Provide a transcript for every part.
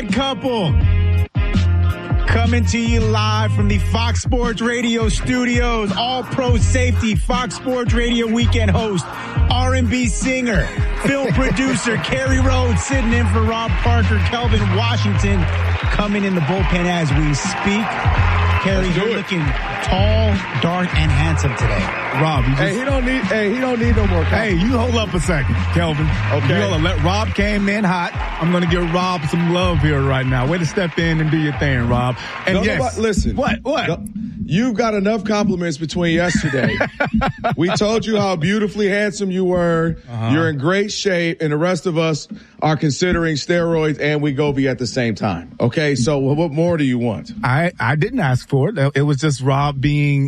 Couple coming to you live from the Fox Sports Radio studios. All pro safety, Fox Sports Radio weekend host, R&B singer, film producer Kerry Rhodes sitting in for Rob Parker. Kelvin Washington coming in the bullpen as we speak. Kerry, you're looking tall, dark, and handsome today. Rob, he don't need no more. Hey, you hold up a second, Kelvin. Okay. Let Rob came in hot. I'm going to give Rob some love here right now. Way to step in and do your thing, Rob. And listen. What? You've got enough compliments between yesterday. We told you how beautifully handsome you were. You're in great shape, and the rest of us are considering steroids and Wegovy at the same time. Okay, so what more do you want? I didn't ask for it. It was just Rob being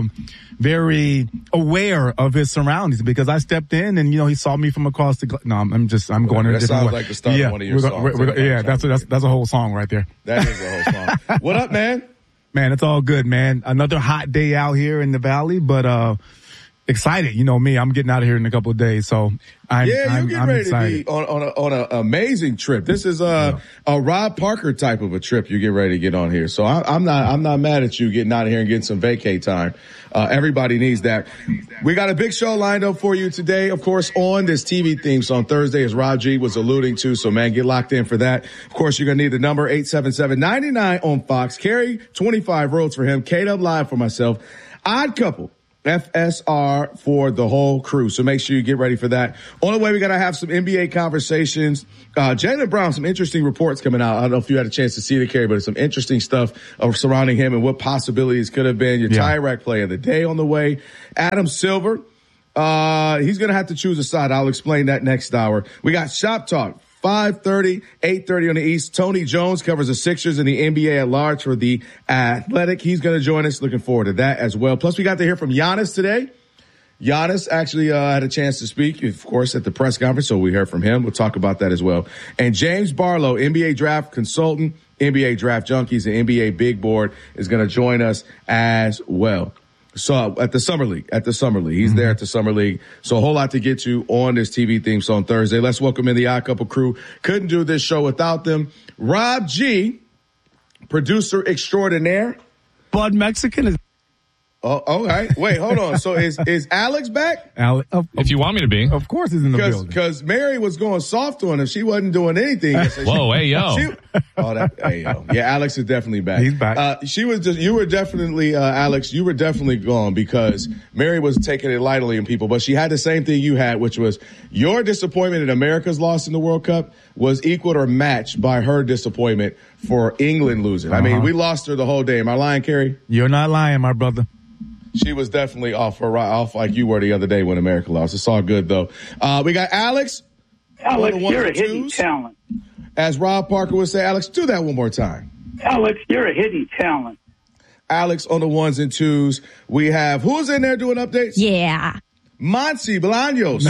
very aware of his surroundings, because I stepped in and, he saw me from across the I'm going in a different way. That sounds like the start of one of your songs. That's a whole song right there. That is a whole song. What up, man? Man, it's all good, man. Another hot day out here in the valley, but excited. You know me, I'm getting out of here in a couple of days, so I'm ready excited. To be on an amazing trip. This is a Rob Parker type of a trip you get ready to get on here. So I'm not mad at you getting out of here and getting some vacay time. Everybody needs that. We got a big show lined up for you today, of course, on this TV theme song Thursday, as Rob G was alluding to. So, man, get locked in for that. Of course, you're going to need the number 877-99 on Fox. Kerry, 25 roads for him. K-Dub Live for myself. Odd Couple, FSR for the whole crew. So make sure you get ready for that. On the way, we got to have some NBA conversations. Jaylen Brown, some interesting reports coming out. I don't know if you had a chance to see the Kerry, but it's some interesting stuff surrounding him and what possibilities could have been. Your tie rack play of the day on the way. Adam Silver, he's going to have to choose a side. I'll explain that next hour. We got Shop Talk. 5:30, 8:30 on the East. Tony Jones covers the Sixers and the NBA at large for The Athletic. He's going to join us. Looking forward to that as well. Plus, we got to hear from Giannis today. Giannis actually had a chance to speak, of course, at the press conference, so we heard from him. We'll talk about that as well. And James Barlow, NBA draft consultant, NBA draft junkies, and NBA big board, is going to join us as well. So at the Summer League, he's there at the Summer League. So a whole lot to get to on this TV theme song Thursday. Let's welcome in the Odd Couple crew. Couldn't do this show without them. Rob G, producer extraordinaire. Bud Mexican is. Oh, all right. Wait, hold on. So is Alex back? If you want me to be. Of course he's in the building. Because Mary was going soft on him. She wasn't doing anything. Whoa, hey, yo. Hey, yo. Yeah, Alex is definitely back. He's back. Alex, you were definitely gone because Mary was taking it lightly on people, but she had the same thing you had, which was your disappointment in America's loss in the World Cup was equal or matched by her disappointment for England losing. I mean, we lost her the whole day. Am I lying, Kerry? You're not lying, my brother. She was definitely off like you were the other day when America lost. It's all good, though. We got Alex. Alex, you're a hidden talent. As Rob Parker would say, Alex, do that one more time. Alex, you're a hidden talent. Alex on the ones and twos. We have, who's in there doing updates? Yeah. Monty Bolaños.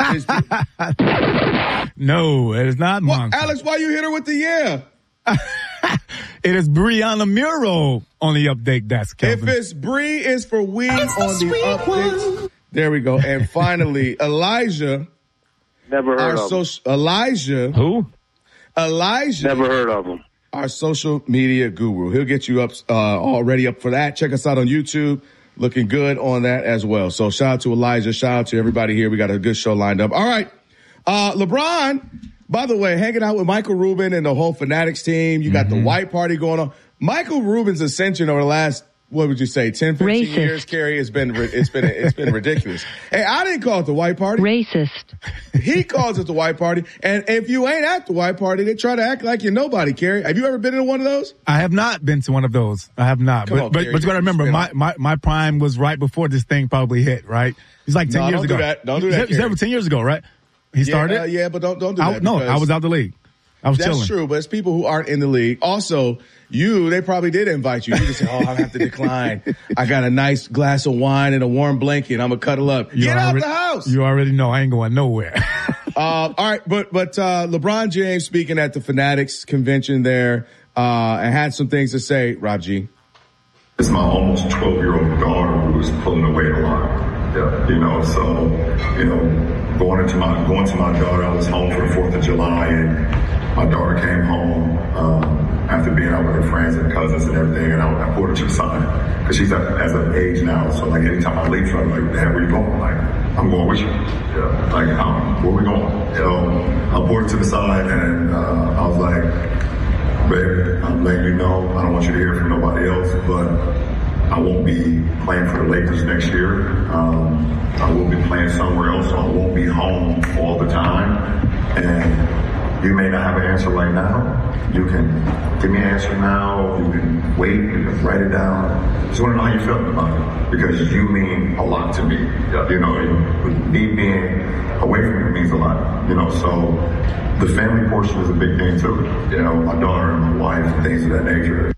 No, it is not Monty. Alex, why you hit her with the yeah? It is Brianna Muro on the update desk, Kelvin. If it's Bree, it's for we on the updates. One. There we go. And finally, Elijah. Never heard of him. Elijah. Who? Elijah. Never heard of him. Our social media guru. He'll get you up already up for that. Check us out on YouTube. Looking good on that as well. So shout out to Elijah. Shout out to everybody here. We got a good show lined up. All right. LeBron, by the way, hanging out with Michael Rubin and the whole Fanatics team. You got the white party going on. Michael Rubin's ascension over the last, what would you say, 10, 15 years, Kerry, it's been ridiculous. Hey, I didn't call it the white party. Racist. He calls it the white party. And if you ain't at the white party, they try to act like you're nobody, Kerry. Have you ever been to one of those? I have not been to one of those. I have not. But you got to remember, my prime was right before this thing probably hit, right? It's like 10 years ago. Don't do that. It's over 10 years ago, right? He started? Yeah, but don't do that. No, I was out the league. I was chilling. That's true, but it's people who aren't in the league. Also, they probably did invite you. You just say, I have to decline. I got a nice glass of wine and a warm blanket. I'm going to cuddle up. Get out the house. You already know I ain't going nowhere. All right, but LeBron James speaking at the Fanatics convention there and had some things to say, Rob G. It's my almost 12-year-old daughter who was pulling the weight a lot. Going to my daughter, I was home for the 4th of July, and my daughter came home after being out with her friends and cousins and everything, and I pulled her to the side because she's at an age now. So like anytime I leave, I'm like, Dad, where you going? Like, I'm going with you. Yeah. Like, where we going? I pulled her to the side and I was like, baby, I'm letting you know I don't want you to hear from nobody else, but I won't be playing for the Lakers next year. I will be playing somewhere else, so I won't be home all the time. And you may not have an answer right now. You can give me an answer now. You can wait. You can write it down. Just want to know how you feel about it because you mean a lot to me. Yeah. You know, me being away from you means a lot. You know, so the family portion is a big thing too. You know, my daughter and my wife and things of that nature.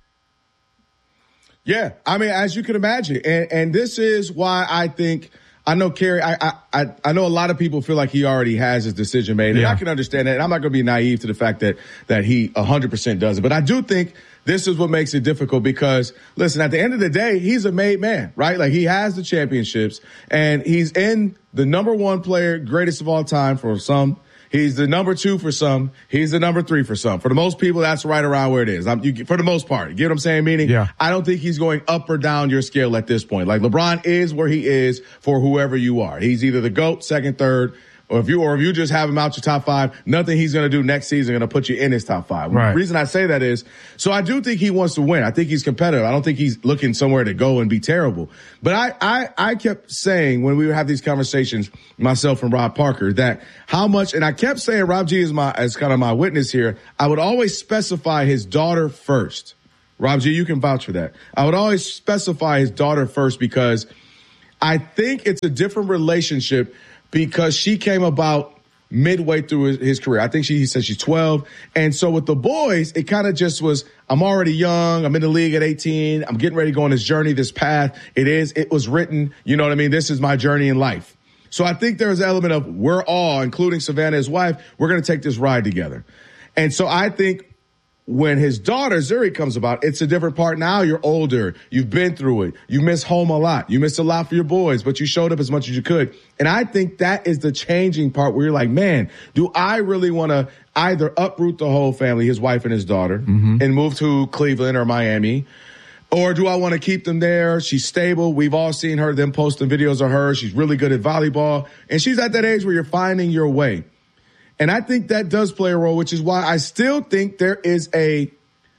Yeah, I mean, as you can imagine, and this is why I think I know Kerry. I know a lot of people feel like he already has his decision made, and I can understand that. And I'm not going to be naive to the fact that he 100% does it, but I do think this is what makes it difficult because, listen, at the end of the day, he's a made man, right? Like he has the championships, and he's in the number one player, greatest of all time for some. He's the number 2 for some. He's the number 3 for some. For the most people, that's right around where it is. For the most part. You get what I'm saying? Meaning, I don't think he's going up or down your scale at this point. Like LeBron is where he is for whoever you are. He's either the GOAT, second, third, or if you just have him out your top 5, nothing he's going to do next season going to put you in his top 5. Right. The reason I say that is, so I do think he wants to win. I think he's competitive. I don't think he's looking somewhere to go and be terrible. But I kept saying when we would have these conversations, myself and Rob Parker, that how much, and I kept saying Rob G is kind of my witness here. I would always specify his daughter first. Rob G, you can vouch for that. I would always specify his daughter first because I think it's a different relationship because she came about midway through his career. I think he said she's 12. And so with the boys, it kind of just was, I'm already young. I'm in the league at 18. I'm getting ready to go on this journey, this path. It was written. You know what I mean? This is my journey in life. So I think there's an element of we're all, including Savannah, his wife, we're going to take this ride together. And so I think when his daughter, Zuri, comes about, it's a different part. Now you're older. You've been through it. You miss home a lot. You miss a lot for your boys, but you showed up as much as you could. And I think that is the changing part where you're like, man, do I really want to either uproot the whole family, his wife and his daughter, and move to Cleveland or Miami? Or do I want to keep them there? She's stable. We've all seen them posting videos of her. She's really good at volleyball. And she's at that age where you're finding your way. And I think that does play a role, which is why I still think there is a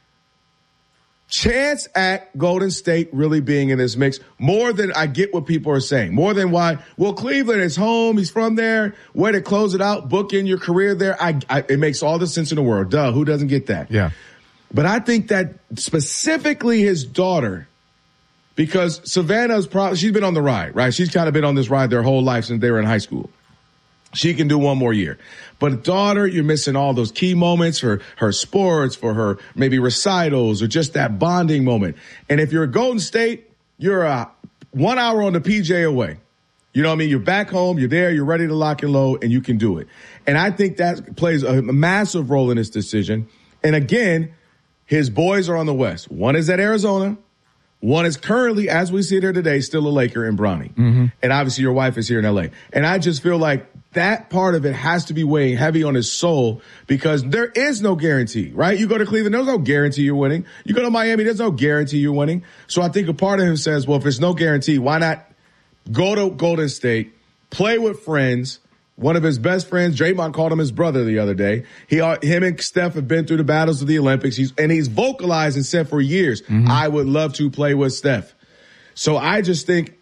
chance at Golden State really being in this mix more than I get what people are saying. More than why, well, Cleveland is home. He's from there. Way to close it out, book in your career there. It makes all the sense in the world. Duh, who doesn't get that? Yeah. But I think that specifically his daughter, because Savannah's she's been on the ride, right? She's kind of been on this ride their whole life since they were in high school. She can do one more year. But daughter, you're missing all those key moments for her sports, for her maybe recitals, or just that bonding moment. And if you're at Golden State, you're 1 hour on the PJ away. You know what I mean? You're back home, you're there, you're ready to lock and load, and you can do it. And I think that plays a massive role in this decision. And again, his boys are on the West. One is at Arizona. One is currently, as we see it here today, still a Laker in Bronny. And obviously your wife is here in LA. And I just feel like that part of it has to be weighing heavy on his soul because there is no guarantee, right? You go to Cleveland, there's no guarantee you're winning. You go to Miami, there's no guarantee you're winning. So I think a part of him says, well, if there's no guarantee, why not go to Golden State, play with friends? One of his best friends, Draymond, called him his brother the other day. Him and Steph have been through the battles of the Olympics. He's vocalized and said for years, I would love to play with Steph. So I just think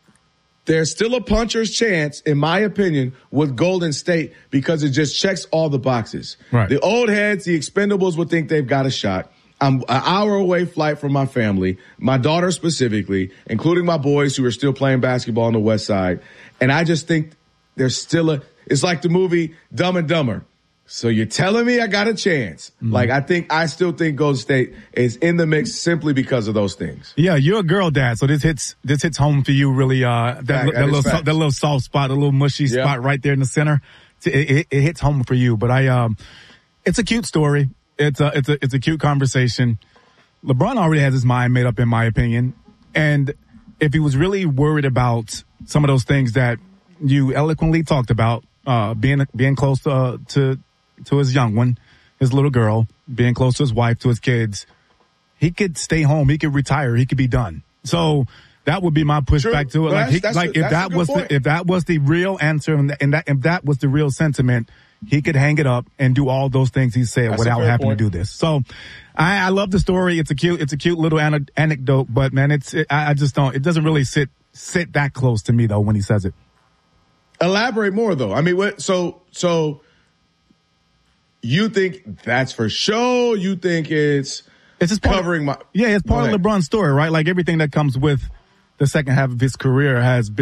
there's still a puncher's chance, in my opinion, with Golden State because it just checks all the boxes. Right. The old heads, the Expendables would think they've got a shot. I'm an hour away flight from my family, my daughter specifically, including my boys who are still playing basketball on the West Side. And I just think there's still it's like the movie Dumb and Dumber. So you're telling me I got a chance. Like, I still think Golden State is in the mix simply because of those things. Yeah, you're a girl dad, so this hits home for you really, that little soft spot, a little mushy spot right there in the center. It hits home for you. But it's a cute story. It's a cute conversation. LeBron already has his mind made up, in my opinion. And if he was really worried about some of those things that you eloquently talked about, being close to his young one, his little girl, being close to his wife, to his kids, he could stay home. He could retire. He could be done. So that would be my pushback to it. Well, if that was the real answer and if that was the real sentiment, he could hang it up and do all those things he said without having to do this. So I love the story. It's a cute little anecdote, but man, I just don't, it doesn't really sit that close to me though when he says it. Elaborate more though. I mean, so you think that's for show? You think it's just covering it's part of LeBron's story, right? Like everything that comes with the second half of his career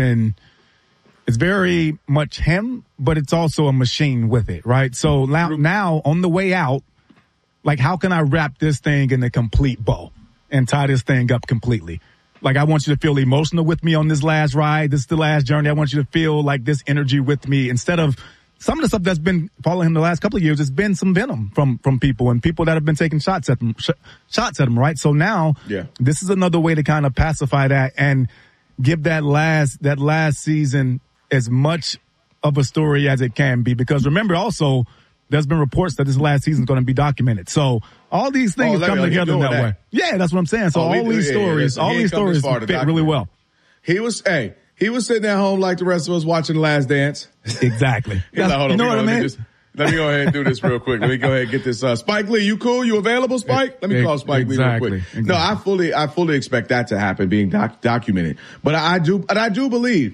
it's very much him, but it's also a machine with it, right? So now on the way out, like how can I wrap this thing in a complete bow and tie this thing up completely? Like I want you to feel emotional with me on this last ride. This is the last journey. I want you to feel like this energy with me instead of some of the stuff that's been following him the last couple of years. It's been some venom from people and people that have been taking shots at him, right? So now this is another way to kind of pacify that and give that last season as much of a story as it can be. Because remember also, there's been reports that this last season is going to be documented. So all these things come together in that way. Yeah, that's what I'm saying. So all these stories fit really well. He was sitting at home like the rest of us watching The Last Dance. Exactly. You know what I mean? Let me go ahead and do this real quick. Let me go ahead and get this. Spike Lee, you cool? You available, Spike? Let me call Spike Lee real quick. Exactly. No, I fully expect that to happen, being documented. But I do believe,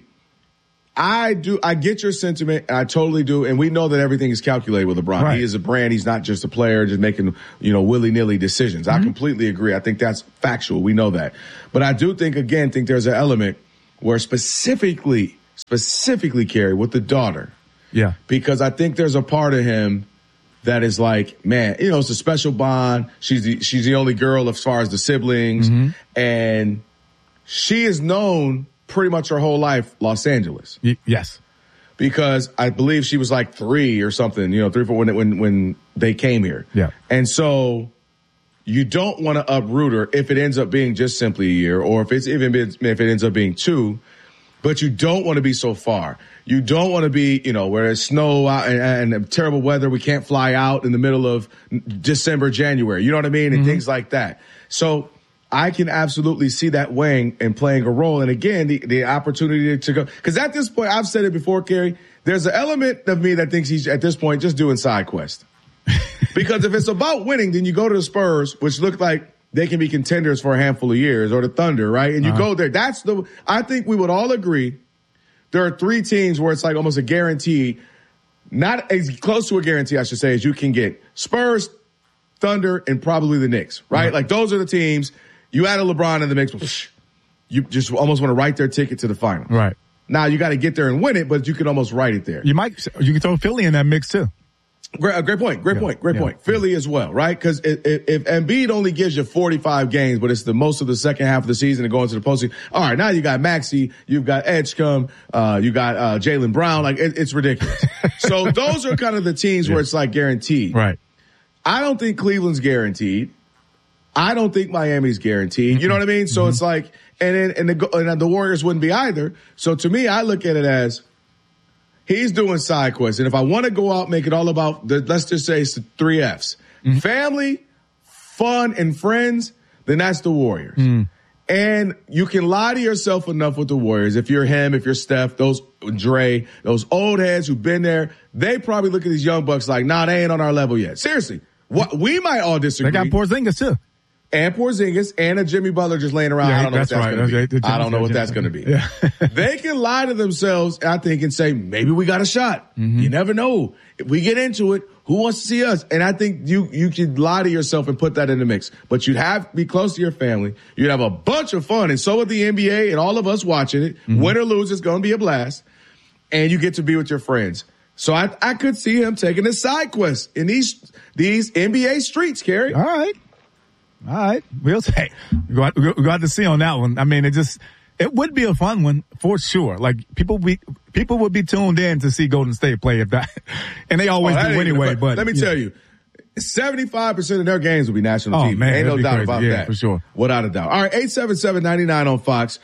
I get your sentiment. I totally do. And we know that everything is calculated with LeBron. Right. He is a brand. He's not just a player just making, willy-nilly decisions. Mm-hmm. I completely agree. I think that's factual. We know that. But I do think there's an element where specifically, Kerry, with the daughter. Yeah. Because I think there's a part of him that is like, man, it's a special bond. She's the only girl as far as the siblings. Mm-hmm. And she is known pretty much her whole life, Los Angeles. Yes. Because I believe she was like 3 or something, 3 or 4 when they came here. Yeah. And so you don't want to uproot her if it ends up being just simply a year, or if it ends up being 2, but you don't want to be so far. You don't want to be, where it's snow out and terrible weather. We can't fly out in the middle of December, January. You know what I mean? And things like that. So I can absolutely see that weighing and playing a role. And again, the opportunity to go, because at this point, I've said it before, Kerry, there's an element of me that thinks he's at this point just doing side quest. Because if it's about winning, then you go to the Spurs, which look like they can be contenders for a handful of years, or the Thunder, right? And you go there. I think we would all agree there are 3 teams where it's like almost a guarantee, not as close to a guarantee, I should say, as you can get. Spurs, Thunder, and probably the Knicks, right? Like those are the teams. You add a LeBron in the mix, you just almost want to write their ticket to the finals. Right. Now you got to get there and win it, but you can almost write it there. You can throw Philly in that mix too. Great point. Philly as well, right? Because if Embiid only gives you 45 games, but it's the most of the second half of the season and going to the postseason. All right, now you got Maxey, you've got Edgecombe, you got Jaylen Brown. Like it's ridiculous. So those are kind of the teams where it's like guaranteed. Right. I don't think Cleveland's guaranteed. I don't think Miami's guaranteed. You know what I mean? So it's like, and the Warriors wouldn't be either. So to me, I look at it as, he's doing side quests. And if I want to go out, make it all about, let's just say it's the 3 Fs. Mm-hmm. Family, fun, and friends, then that's the Warriors. Mm. And you can lie to yourself enough with the Warriors. If you're him, if you're Steph, those Dre, those old heads who've been there, they probably look at these young bucks like, nah, they ain't on our level yet. Seriously. We might all disagree. They got Porzingis too. And Porzingis and a Jimmy Butler just laying around. I don't know what that's going to be. I don't know what that's going to be. Yeah. They can lie to themselves, I think, and say, maybe we got a shot. Mm-hmm. You never know. If we get into it, who wants to see us? And I think you could lie to yourself and put that in the mix. But you'd have to be close to your family. You'd have a bunch of fun. And so would the NBA and all of us watching it. Mm-hmm. Win or lose, it's going to be a blast. And you get to be with your friends. So I could see him taking a side quest in these NBA streets, Kerry. All right. We'll say. We got to see on that one. I mean, it would be a fun one for sure. Like people would be tuned in to see Golden State play if that, and they always do anyway. But let me tell you, 75% of their games will be national TV. Man, ain't no doubt about that. For sure. Without a doubt. All right. 877-99 on Fox.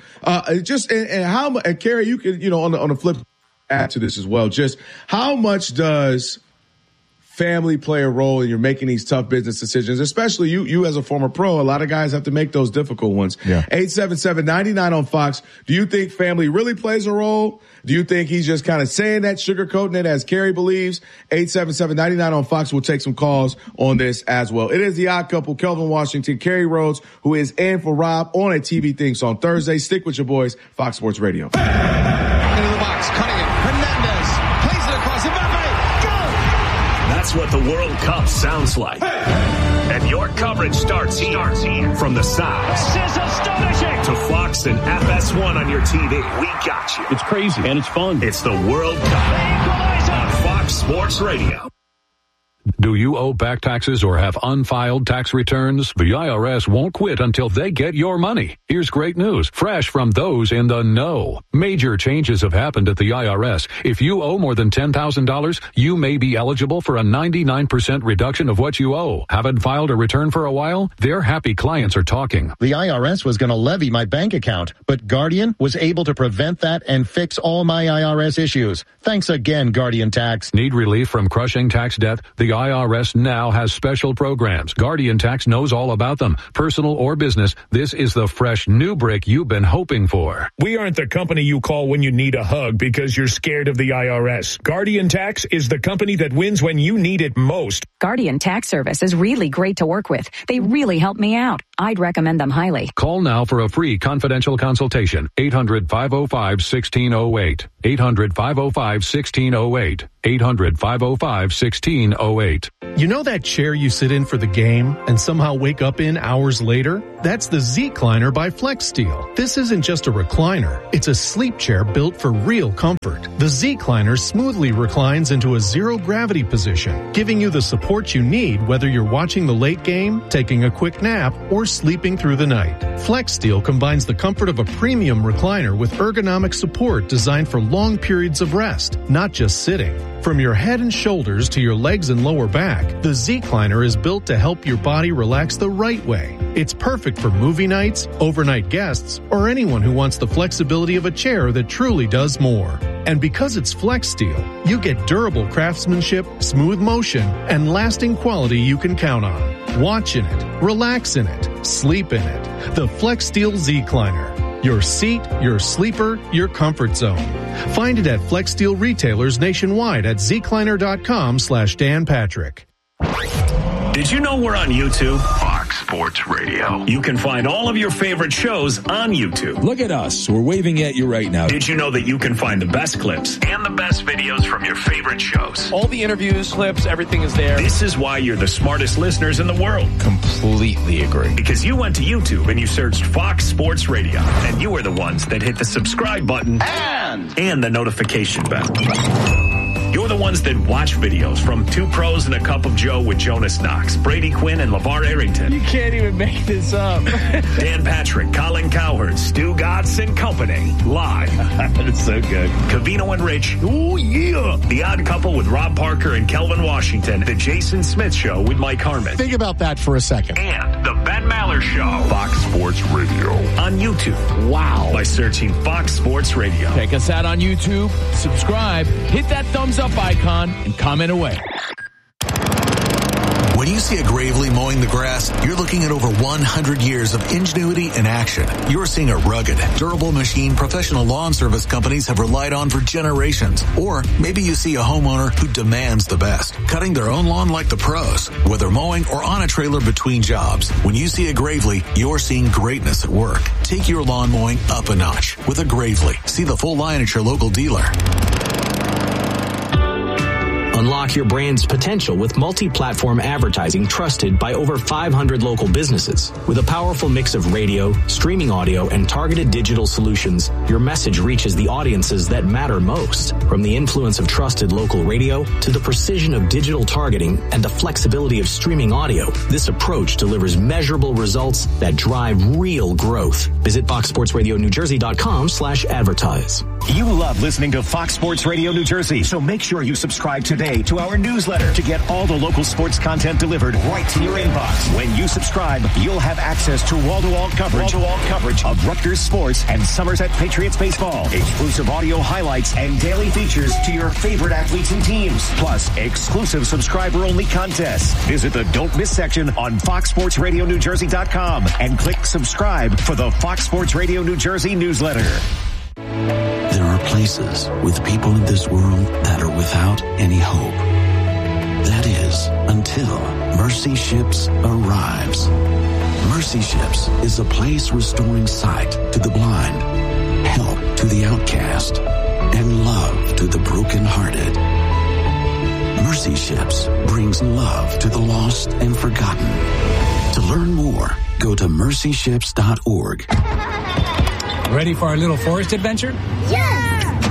And Kerry, you can, on the flip add to this as well. Just how much does family play a role in you're making these tough business decisions, especially you as a former pro? A lot of guys have to make those difficult ones. Yeah. 877-99 on Fox. Do you think family really plays a role? Do you think he's just kind of saying that, sugarcoating it as Kerry believes? 877-99 on Fox. We'll take some calls on this as well. It is the odd couple, Kelvin Washington, Kerry Rhodes, who is in for Rob on a TV thing. So on Thursday, stick with your boys, Fox Sports Radio. Into the box, cutting it. Hernandez plays it across. Mbappe, go! That's what the World Cup sounds like. And your coverage starts here. From the South. This is astonishing. To Fox and FS1 on your TV. We got you. It's crazy and it's fun. It's the World Cup on Fox Sports Radio. Do you owe back taxes or have unfiled tax returns? The IRS won't quit until they get your money. Here's great news, fresh from those in the know. Major changes have happened at the IRS. If you owe more than $10,000, you may be eligible for a 99% reduction of what you owe. Haven't filed a return for a while? Their happy clients are talking. The IRS was going to levy my bank account, but Guardian was able to prevent that and fix all my IRS issues. Thanks again, Guardian Tax. Need relief from crushing tax debt? The IRS now has special programs. Guardian Tax knows all about them. Personal or business, this is the fresh new break you've been hoping for. We aren't the company you call when you need a hug because you're scared of the IRS. Guardian Tax is the company that wins when you need it most. Guardian Tax Service is really great to work with. They really help me out. I'd recommend them highly. Call now for a free confidential consultation. 800-505-1608. 800-505-1608. 800-505-1608. You know that chair you sit in for the game and somehow wake up in hours later? That's the Z-Cliner by FlexSteel. This isn't just a recliner. It's a sleep chair built for real comfort. The Z-Cliner smoothly reclines into a zero-gravity position, giving you the support you need whether you're watching the late game, taking a quick nap, or sleeping through the night. FlexSteel combines the comfort of a premium recliner with ergonomic support designed for long periods of rest, not just sitting. From your head and shoulders to your legs and lower back, the Z-Cliner is built to help your body relax the right way. It's perfect for movie nights, overnight guests, or anyone who wants the flexibility of a chair that truly does more. And because it's FlexSteel, you get durable craftsmanship, smooth motion, and lasting quality you can count on. Watch in it, relax in it, sleep in it. The FlexSteel Z-Cliner. Your seat, your sleeper, your comfort zone. Find it at FlexSteel retailers nationwide at zcliner.com/Dan Patrick. Did you know we're on YouTube? Fox Sports Radio. You can find all of your favorite shows on YouTube. Look at us. We're waving at you right now. Did you know that you can find the best clips and the best videos from your favorite shows? All the interviews, clips, everything is there. This is why you're the smartest listeners in the world. Completely agree. Because you went to YouTube and you searched Fox Sports Radio. And you were the ones that hit the subscribe button and the notification bell. You're the ones that watch videos from Two Pros and a Cup of Joe with Jonas Knox, Brady Quinn, and LeVar Arrington. You can't even make this up. Dan Patrick, Colin Cowherd, Stu Gatz and Company. Live. That's so good. Covino and Rich. Oh, yeah. The Odd Couple with Rob Parker and Kelvin Washington. The Jason Smith Show with Mike Harmon. Think about that for a second. And the Ben Maller Show. Fox Sports Radio. On YouTube. Wow. By searching Fox Sports Radio. Check us out on YouTube. Subscribe. Hit that thumbs up icon and comment away. When you see a Gravely mowing the grass, you're looking at over 100 years of ingenuity and action. You're seeing a rugged, durable machine professional lawn service companies have relied on for generations. Or maybe you see a homeowner who demands the best, cutting their own lawn like the pros, whether mowing or on a trailer between jobs. When you see a Gravely, you're seeing greatness at work. Take your lawn mowing up a notch with a Gravely. See the full line at your local dealer. Unlock your brand's potential with multi-platform advertising trusted by over 500 local businesses. With a powerful mix of radio, streaming audio, and targeted digital solutions, your message reaches the audiences that matter most. From the influence of trusted local radio to the precision of digital targeting and the flexibility of streaming audio, this approach delivers measurable results that drive real growth. Visit FoxSportsRadioNewJersey.com/advertise. You love listening to Fox Sports Radio New Jersey, so make sure you subscribe today today to our newsletter to get all the local sports content delivered right to your inbox. When you subscribe, you'll have access to wall-to-wall coverage of Rutgers sports and Somerset Patriots baseball, exclusive audio highlights, and daily features to your favorite athletes and teams, plus exclusive subscriber-only contests. Visit the Don't Miss section on FoxSportsRadioNewJersey.com and click subscribe for the Fox Sports Radio New Jersey newsletter. There are places with people in this world that are without any hope. That is, until Mercy Ships arrives. Mercy Ships is a place restoring sight to the blind, help to the outcast, and love to the brokenhearted. Mercy Ships brings love to the lost and forgotten. To learn more, go to mercyships.org. Ready for our little forest adventure? Yeah!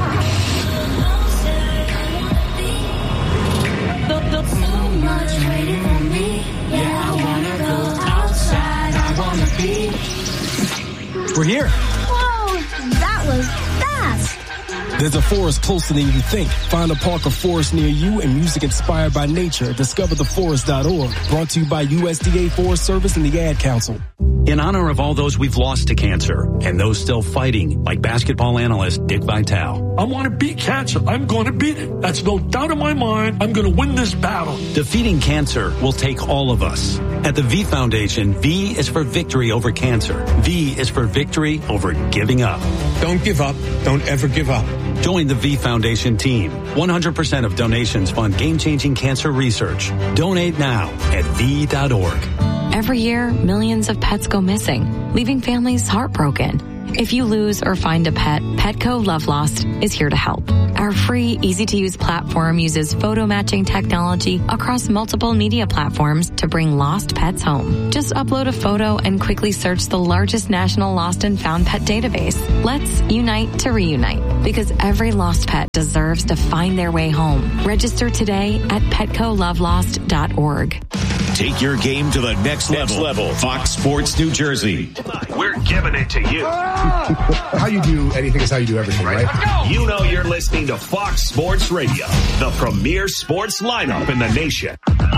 So much waiting for me. Yeah, I wanna go outside. I wanna be. We're here. Whoa, that was fast. There's a forest closer than you think. Find a park or forest near you and music inspired by nature. DiscoverTheForest.org. Brought to you by USDA Forest Service and the Ad Council. In honor of all those we've lost to cancer and those still fighting, like basketball analyst Dick Vitale. I want to beat cancer. I'm going to beat it. That's no doubt in my mind. I'm going to win this battle. Defeating cancer will take all of us. At the V Foundation, V is for victory over cancer. V is for victory over giving up. Don't give up. Don't ever give up. Join the V Foundation team. 100% of donations fund game-changing cancer research. Donate now at V.org. Every year, millions of pets go missing, leaving families heartbroken. If you lose or find a pet, Petco Love Lost is here to help. Our free, easy-to-use platform uses photo matching technology across multiple media platforms to bring lost pets home. Just upload a photo and quickly search the largest national lost and found pet database. Let's unite to reunite, because every lost pet deserves to find their way home. Register today at PetcoLoveLost.org. Take your game to the next level. Fox Sports New Jersey. We're giving it to you. How you do anything is how you do everything, right? You know you're listening to Fox Sports Radio, the premier sports lineup in the nation.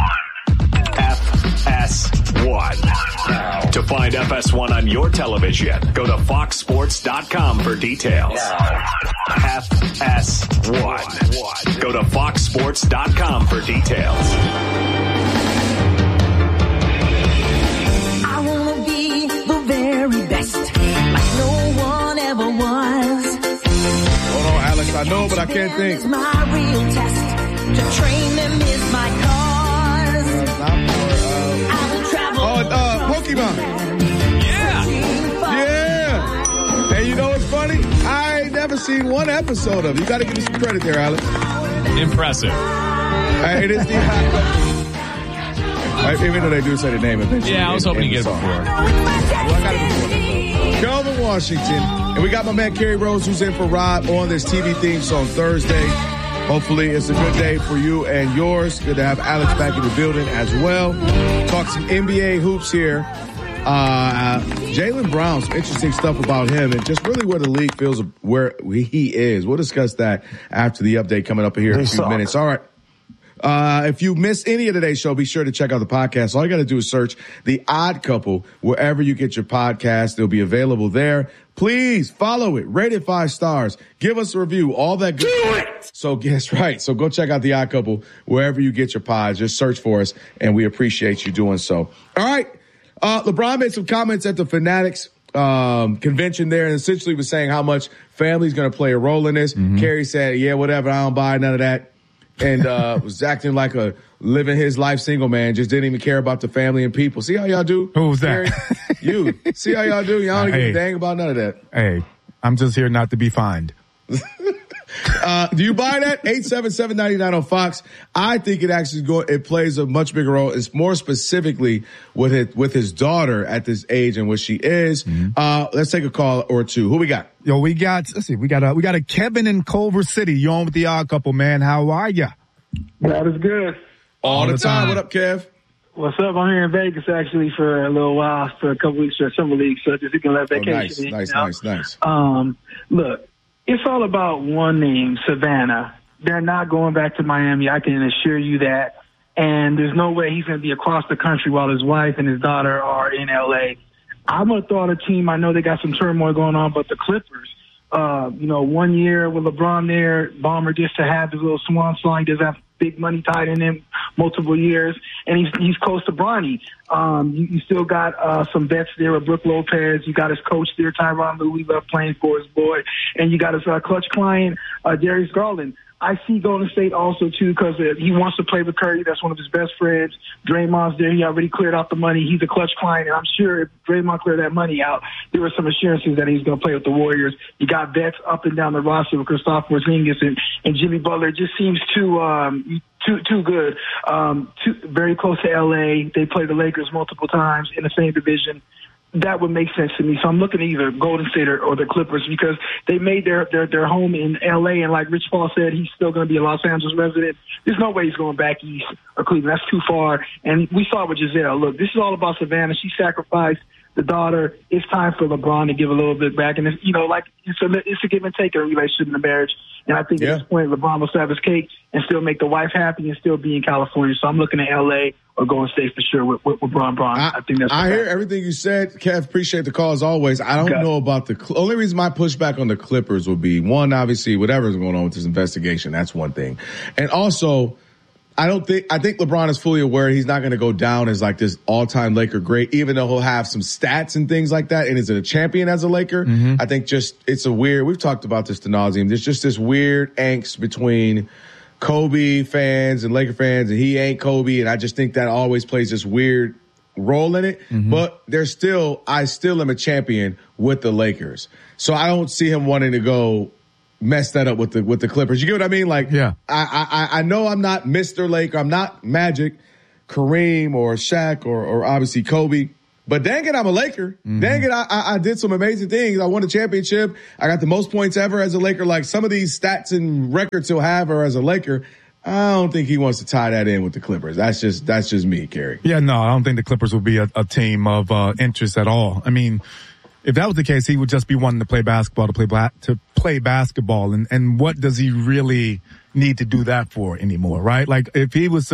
FS1. To find FS1 on your television, go to foxsports.com for details. FS1. Go to foxsports.com for details. I wanna be the very best, like no one ever was. Hold on, Alex, I know, but I can't think. It's my real test. To train them is my cause. I will travel. Pokemon. Yeah. And you know what's funny? I ain't never seen one episode of it. You got to give me some credit there, Alex. Impressive. It is the even though they do say the name eventually. Yeah, I was hoping to get it before. Well, I got it before. Kelvin Washington. And we got my man Kerry Rose, who's in for Rob on this TV theme song Thursday. Hopefully it's a good day for you and yours. Good to have Alex back in the building as well. Talk some NBA hoops here. Jaylen Brown, some interesting stuff about him and just really where the league feels where he is. We'll discuss that after the update coming up here in a few minutes. All right. If you missed any of today's show, be sure to check out the podcast. All you got to do is search The Odd Couple wherever you get your podcast. They'll be available there. Please follow it. Rate it 5 stars. Give us a review. All that good stuff. So guess right. So go check out The Odd Couple wherever you get your pods. Just search for us, and we appreciate you doing so. All right. LeBron made some comments at the Fanatics convention there, and essentially was saying how much family's going to play a role in this. Mm-hmm. Kerry said, yeah, whatever. I don't buy none of that. And was acting like a living his life single man, just didn't even care about the family and people. See how y'all do? Who was that? You. See how y'all do? Y'all don't give a dang about none of that. Hey, I'm just here not to be fined. Do you buy that? 877-99 on Fox. I think it actually it plays a much bigger role. It's more specifically with his daughter at this age and what she is. Mm-hmm. Let's take a call or two. Who we got? Yo, we got a Kevin in Culver City. You on with The Odd Couple, man. How are ya? That is good. All the time. What up, Kev? What's up? I'm here in Vegas actually for a little while, for a couple weeks for a summer league, so just you can let vacation. Nice. Look, it's all about one name, Savannah. they're not going back to Miami. I can assure you that. And there's no way he's going to be across the country while his wife and his daughter are in L.A. I'm going to throw out a team. I know they got some turmoil going on, but the Clippers, 1 year with LeBron there, Bomber gets to have his little swan song. He does have big money tied in him multiple years, and he's close to Bronny. You still got some vets there with Brook Lopez. You got his coach there, Tyronn Lue. We love playing for his boy. And you got his clutch client, Darius Garland. I see Golden State also, too, because he wants to play with Curry. That's one of his best friends. Draymond's there. He already cleared out the money. He's a clutch client, and I'm sure if Draymond cleared that money out, there were some assurances that he's going to play with the Warriors. You got vets up and down the roster with Kristaps Porzingis and Jimmy Butler. It just seems too good. Very close to L.A. They play the Lakers multiple times in the same division. That would make sense to me. So I'm looking at either Golden State or the Clippers because they made their home in L.A. And like Rich Paul said, he's still going to be a Los Angeles resident. There's no way he's going back east or Cleveland. That's too far. And we saw with Giselle. Look, this is all about Savannah. She sacrificed the daughter. It's time for LeBron to give a little bit back. And it's a give and take in a relationship in a marriage. And I think at this point, LeBron will have his cake and still make the wife happy and still be in California. So I'm looking at L.A. or Golden State for sure with Bron. I think that's. I hear everything you said, Kev. Appreciate the call as always. I don't know about the only reason my pushback on the Clippers would be one, obviously, whatever's going on with this investigation. That's one thing, and also. I think LeBron is fully aware he's not going to go down as like this all-time Laker great, even though he'll have some stats and things like that and is a champion as a Laker. Mm-hmm. I think we've talked about this to nauseam. There's just this weird angst between Kobe fans and Laker fans, and he ain't Kobe, and I just think that always plays this weird role in it. Mm-hmm. But I still am a champion with the Lakers. So I don't see him wanting to go mess that up with the Clippers. You get what I mean? Like, yeah. I know I'm not Mr. Laker. I'm not Magic, Kareem, or Shaq, or obviously Kobe. But dang it, I'm a Laker. Mm-hmm. Dang it, I did some amazing things. I won a championship. I got the most points ever as a Laker. Like some of these stats and records he'll have are as a Laker. I don't think he wants to tie that in with the Clippers. That's just me, Kerry. Yeah, no, I don't think the Clippers will be a team of interest at all. I mean, if that was the case, he would just be wanting to play basketball to play basketball. And what does he really need to do that for anymore, right? Like if he was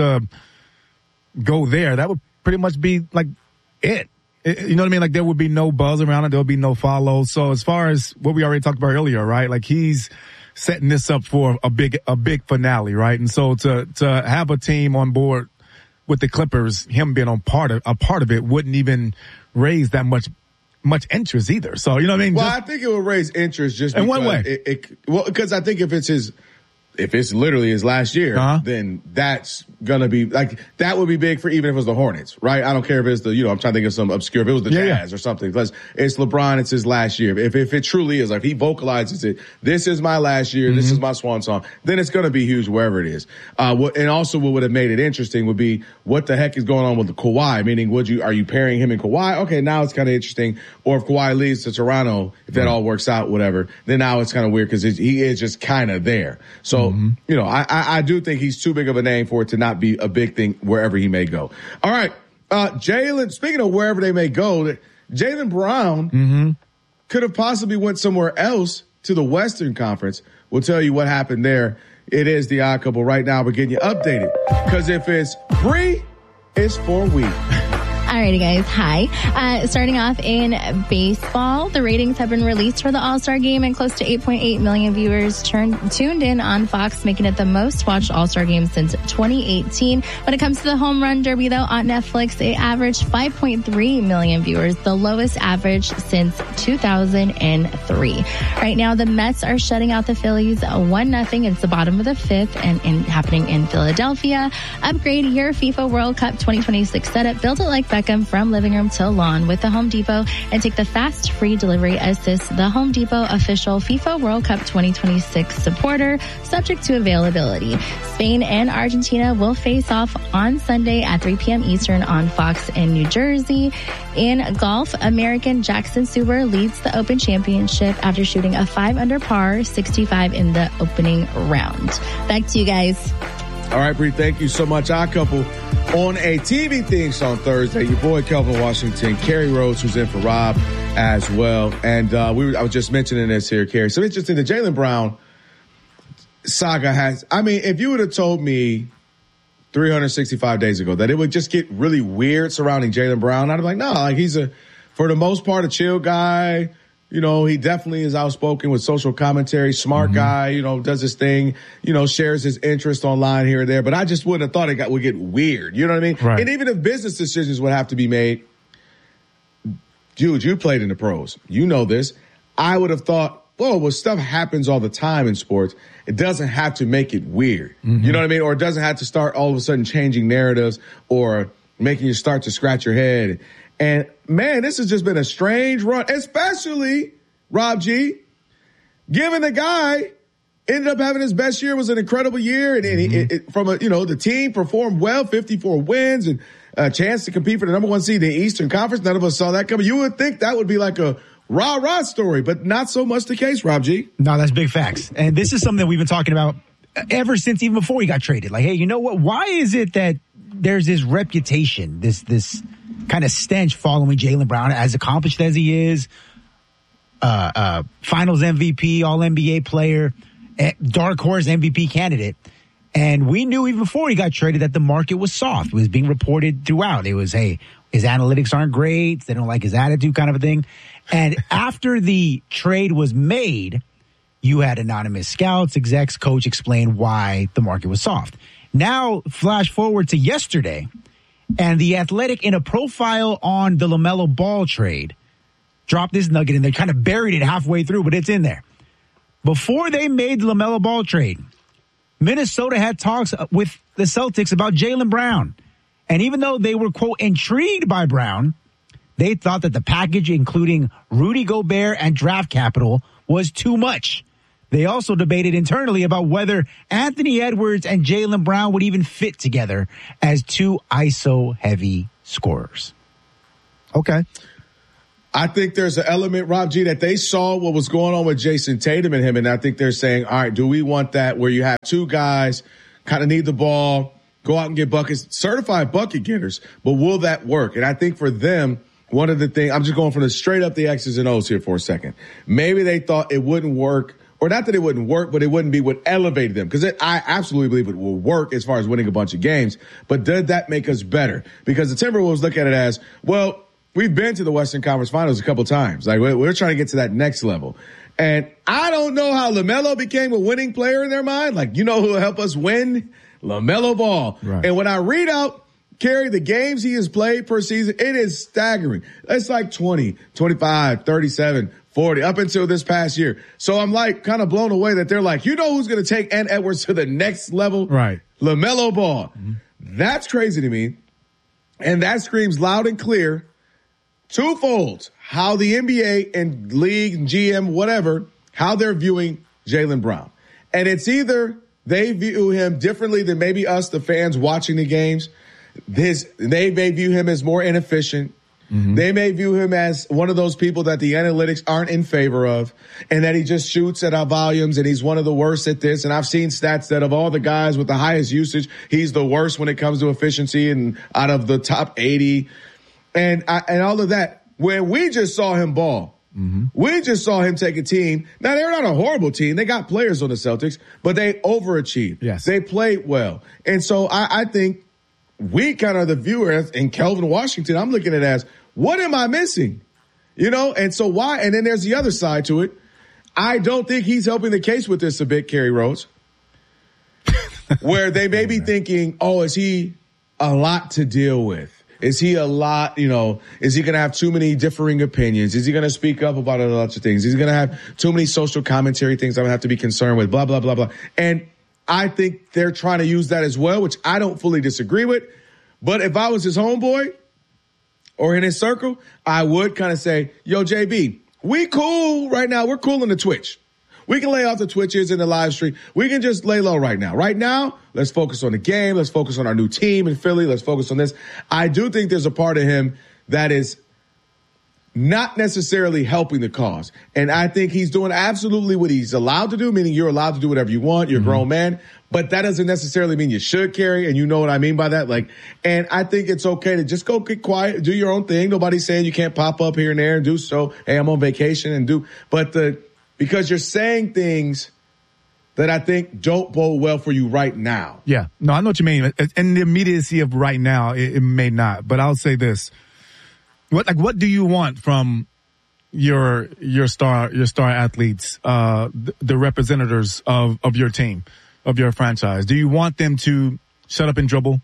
go there, that would pretty much be like it. You know what I mean? Like there would be no buzz around it. There would be no follow. So as far as what we already talked about earlier, right? Like he's setting this up for a big finale, right? And so to have a team on board with the Clippers, him being a part of it wouldn't even raise that much interest either. So, you know what I mean? Well, I think it will raise interest just because. In what way? Because I think if it's literally his last year, then that's gonna be like, that would be big for even if it was the Hornets, right? I don't care if it's the, I'm trying to think of some obscure, if it was the Jazz or something, because it's LeBron, it's his last year. If it truly is, like he vocalizes it, this is my last year, this is my swan song, then it's gonna be huge wherever it is. And also what would have made it interesting would be what the heck is going on with the Kawhi, meaning are you pairing him and Kawhi? Okay, now it's kind of interesting. Or if Kawhi leaves to Toronto, if that all works out, whatever, then now it's kind of weird because he is just kind of there. So, I do think he's too big of a name for it to not be a big thing wherever he may go. All right. Jaylen, speaking of wherever they may go, Jaylen Brown could have possibly went somewhere else to the Western Conference. We'll tell you what happened there. It is the Odd Couple right now. We're getting you updated because if it's free, it's for a week. Alrighty, guys. Hi. Starting off in baseball, the ratings have been released for the All-Star Game, and close to 8.8 million viewers tuned in on Fox, making it the most watched All-Star Game since 2018. When it comes to the Home Run Derby, though, on Netflix, it averaged 5.3 million viewers, the lowest average since 2003. Right now, the Mets are shutting out the Phillies 1-0. It's the bottom of the fifth, and happening in Philadelphia. Upgrade your FIFA World Cup 2026 setup. Build it like Beckham from living room to lawn with the Home Depot, and take the fast free delivery assist. The Home Depot official FIFA World Cup 2026 supporter, subject to availability. Spain and Argentina will face off on Sunday at 3 p.m. Eastern on Fox in New Jersey. In golf, American Jackson Suber leads the Open Championship after shooting a 5 under par 65 in the opening round. Back to you guys. All right, Bree, thank you so much. Our couple on a TV theme song Thursday. Your boy Kelvin Washington, Kerry Rhodes, who's in for Rob as well. And I was just mentioning this here, Kerry. So interesting that Jaylen Brown, saga has, I mean, if you would have told me 365 days ago that it would just get really weird surrounding Jaylen Brown, I'd be like, no, like he's for the most part, a chill guy. You know, he definitely is outspoken with social commentary, smart guy, you know, does his thing, you know, shares his interest online here or there. But I just wouldn't have thought it would get weird. You know what I mean? Right. And even if business decisions would have to be made, dude, you played in the pros. You know this. I would have thought, well, stuff happens all the time in sports. It doesn't have to make it weird. You know what I mean? Or it doesn't have to start all of a sudden changing narratives or making you start to scratch your head. And, man, this has just been a strange run, especially, Rob G, given the guy ended up having his best year, was an incredible year, and the team performed well, 54 wins, and a chance to compete for the number 1 seed in the Eastern Conference. None of us saw that coming. You would think that would be like a rah-rah story, but not so much the case, Rob G. No, that's big facts. And this is something that we've been talking about ever since, even before he got traded. Like, hey, you know what? Why is it that there's this reputation, this kind of stench following Jaylen Brown, as accomplished as he is, finals MVP, all NBA player, dark horse MVP candidate. And we knew even before he got traded that the market was soft. It was being reported throughout. It was, hey, his analytics aren't great. They don't like his attitude, kind of a thing. And after the trade was made, you had anonymous scouts, execs, coach explain why the market was soft. Now, flash forward to yesterday, and The Athletic, in a profile on the LaMelo Ball trade, dropped this nugget in there, kind of buried it halfway through, but it's in there. Before they made the LaMelo Ball trade, Minnesota had talks with the Celtics about Jaylen Brown. And even though they were, quote, intrigued by Brown, they thought that the package, including Rudy Gobert and draft capital, was too much. They also debated internally about whether Anthony Edwards and Jaylen Brown would even fit together as two ISO-heavy scorers. Okay. I think there's an element, Rob G, that they saw what was going on with Jason Tatum and him, and I think they're saying, all right, do we want that where you have two guys kind of need the ball, go out and get buckets, certified bucket getters, but will that work? And I think for them, one of the things, I'm just going from the straight up the X's and O's here for a second. Maybe they thought it wouldn't work, or not that it wouldn't work, but it wouldn't be what elevated them. Because I absolutely believe it will work as far as winning a bunch of games. But did that make us better? Because the Timberwolves look at it as, well, we've been to the Western Conference Finals a couple times. Like, we're trying to get to that next level. And I don't know how LaMelo became a winning player in their mind. Like, you know who will help us win? LaMelo Ball. Right. And when I read out, Kerry, the games he has played per season, it is staggering. It's like 20, 25, 37, 40, up until this past year. So I'm like kind of blown away that they're like, you know who's going to take Ant Edwards to the next level? Right. LaMelo Ball. That's crazy to me. And that screams loud and clear, twofold, how the NBA and league and GM, whatever, how they're viewing Jaylen Brown. And it's either they view him differently than maybe us, the fans watching the games. They may view him as more inefficient. They may view him as one of those people that the analytics aren't in favor of, and that he just shoots at our volumes and he's one of the worst at this. And I've seen stats that of all the guys with the highest usage, he's the worst when it comes to efficiency and out of the top 80 and all of that. When we just saw him ball, we just saw him take a team. Now, they're not a horrible team. They got players on the Celtics, but they overachieved. Yes. They played well. And so I think we kind of the viewers in Kelvin Washington, I'm looking at it as, what am I missing? You know, and so why? And then there's the other side to it. I don't think he's helping the case with this a bit, Kerry Rhodes, where they may be thinking, oh, is he a lot to deal with? Is he a lot, you know, is he going to have too many differing opinions? Is he going to speak up about a lot of things? Is he going to have too many social commentary things I'm going to have to be concerned with, blah, blah, blah, blah. And I think they're trying to use that as well, which I don't fully disagree with. But if I was his homeboy or in his circle, I would kind of say, yo, JB, we cool right now. We're cool on the Twitch. We can lay off the Twitches and the live stream. We can just lay low right now. Right now, let's focus on the game. Let's focus on our new team in Philly. Let's focus on this. I do think there's a part of him that is not necessarily helping the cause. And I think he's doing absolutely what he's allowed to do, meaning you're allowed to do whatever you want. You're a grown man. But that doesn't necessarily mean you should carry, and you know what I mean by that. Like, and I think it's okay to just go get quiet, do your own thing. Nobody's saying you can't pop up here and there and do so. Hey, I'm on vacation and do. But because you're saying things that I think don't bode well for you right now. Yeah. No, I know what you mean. In the immediacy of right now, it may not. But I'll say this. What do you want from your star athletes, the representatives of your team, of your franchise? Do you want them to shut up and dribble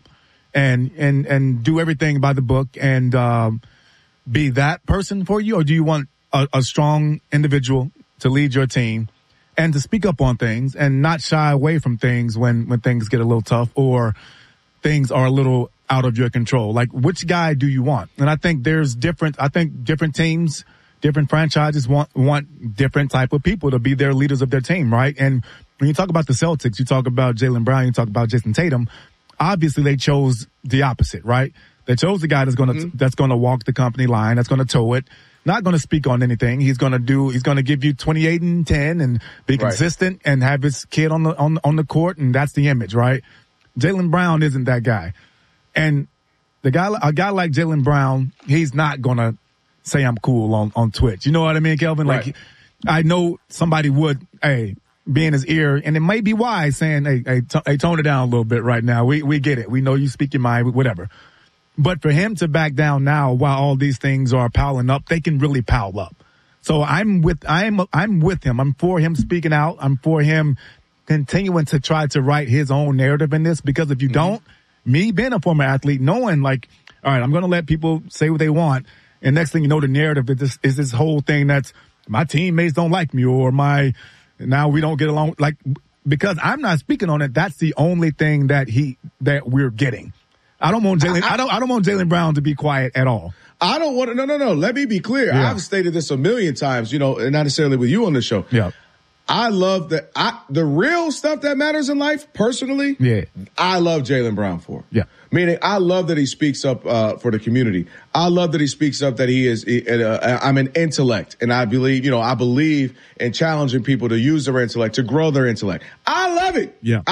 and do everything by the book and be that person for you? Or do you want a strong individual to lead your team and to speak up on things and not shy away from things when things get a little tough or things are a little out of your control? Like, which guy do you want? And I think different teams, different franchises want different type of people to be their leaders of their team, right? And when you talk about the Celtics, you talk about Jaylen Brown, you talk about Jason Tatum, obviously they chose the opposite, right? They chose the guy that's gonna walk the company line, that's gonna toe it, not gonna speak on anything. He's gonna give you 28 and 10 and be consistent and have his kid on the court, and that's the image, right? Jaylen Brown isn't that guy. And a guy like Jaylen Brown, he's not gonna say I'm cool on Twitch. You know what I mean, Kelvin? Right. Like, I know somebody would, be in his ear, and it may be wise saying, hey, tone it down a little bit right now. We get it. We know you speak your mind, whatever. But for him to back down now while all these things are piling up, they can really pile up. So I'm with him. I'm for him speaking out. I'm for him continuing to try to write his own narrative in this, because if you don't, me being a former athlete, knowing like, all right, I'm going to let people say what they want. And next thing you know, the narrative is this whole thing that's my teammates don't like me, or now we don't get along. Like, because I'm not speaking on it, that's the only thing that we're getting. I don't want Jaylen Brown to be quiet at all. I don't want to. No. Let me be clear. Yeah. I've stated this a million times, and not necessarily with you on the show. Yeah. I love the real stuff that matters in life, personally. Yeah. I love Jaylen Brown for. Yeah. Meaning, I love that he speaks up for the community. I love that he speaks up that I'm an intellect, and I believe in challenging people to use their intellect, to grow their intellect. I love it. Yeah.